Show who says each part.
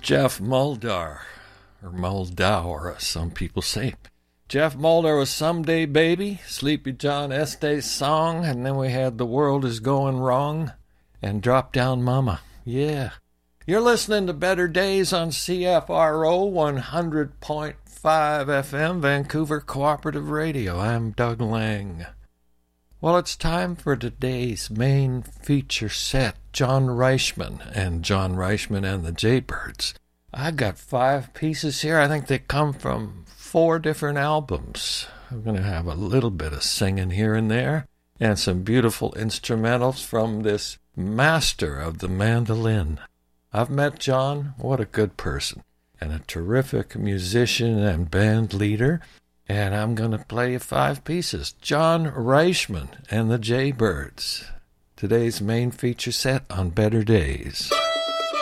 Speaker 1: Jeff Muldaur, or Muldaur, as some people say. Jeff Muldaur was Someday Baby, Sleepy John Estes song, and then we had The World Is Going Wrong, and Drop Down Mama. Yeah. You're listening to Better Days on CFRO 100.5 FM, Vancouver Cooperative Radio. I'm Doug Lang. Well, it's time for today's main feature set, John Reichman and the Jaybirds. I got 5 pieces here. I think they come from 4 different albums. I'm going to have a little bit of singing here and there, and some beautiful instrumentals from this master of the mandolin. I've met John. What a good person, and a terrific musician and band leader. And I'm going to play you 5 pieces. John Reichman and the Jaybirds. Today's main feature set on Better Days.